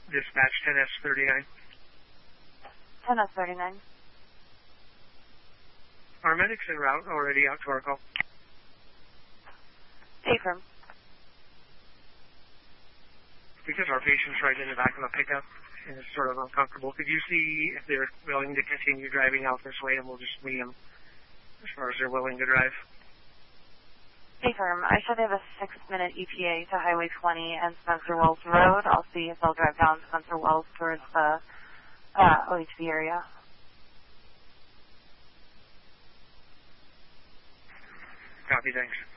Dispatch 10S39. 10S39. Our medics en route, already out to our call. Affirm. Because our patient's right in the back of a pickup and it's sort of uncomfortable, could you see if they're willing to continue driving out this way, and we'll just meet them as far as they're willing to drive? Affirm. I should have a 6-minute ETA to Highway 20 and Spencer Wells Road. I'll see if they'll drive down Spencer Wells towards the OHV area. Copy, thanks.